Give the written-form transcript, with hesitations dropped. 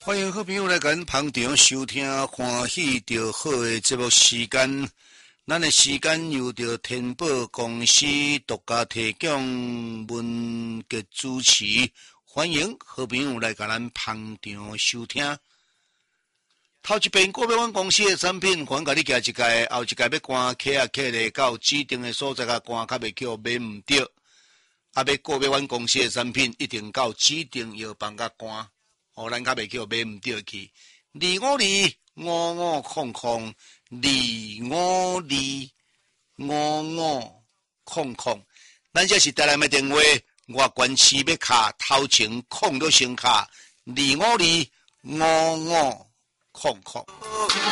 欢迎好朋友来跟捧场收听欢喜着好的节目时间。咱的时间由着天宝公司独家提供，文杰主持。欢迎好朋友来跟咱捧场收听。头一遍个别阮公司的产品，还甲你寄一届，后一届要关客咧到指定的所在甲关，较袂叫买唔到。啊，要个别阮公司的产品，一定到指定药房甲关。咱较袂叫买唔到去，2525005500，咱这是台南的电话，外关市要卡头前空就先卡25255500。